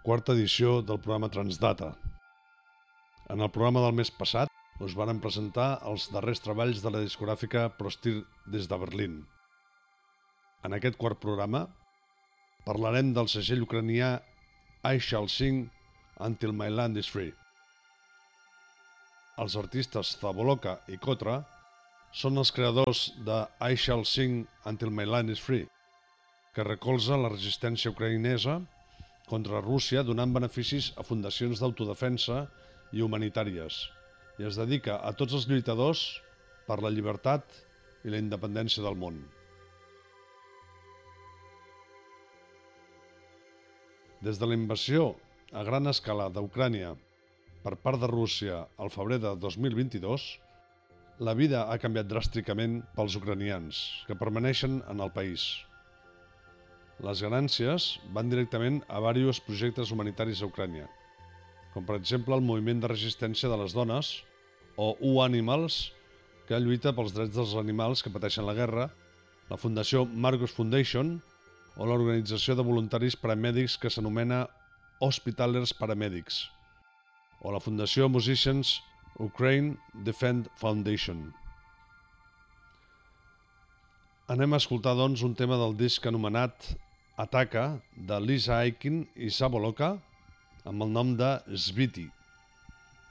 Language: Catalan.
quarta edició del programa Transdata. En el programa del mes passat us vàrem presentar els darrers treballs de la discogràfica Prostir des de Berlín. En aquest quart programa parlarem del segell ucranià I Shall Sing Until My Land is Free. Els artistes Zaboloka i Kotra són els creadors de I Shall Sing Until My Land is Free, que recolza la resistència ucraïnesa contra Rússia donant beneficis a fundacions d'autodefensa i humanitàries i es dedica a tots els lluitadors per la llibertat i la independència del món. Des de la invasió a gran escala d'Ucrània per part de Rússia al febrer de 2022, la vida ha canviat dràsticament pels ucranians que permaneixen en el país. Les ganàncies van directament a diversos projectes humanitaris a Ucrània, com per exemple el moviment de resistència de les dones o U-Animals, que lluita pels drets dels animals que pateixen la guerra, la Fundació Margus Foundation o l'organització de voluntaris paramèdics que s'anomena Hospitalers Paramedics, o la Fundació Musicians Ukraine Defend Foundation. Anem a escoltar, doncs, un tema del disc anomenat Ataka, de Lisa Aikin i Zaboloka, amb el nom de Sviti.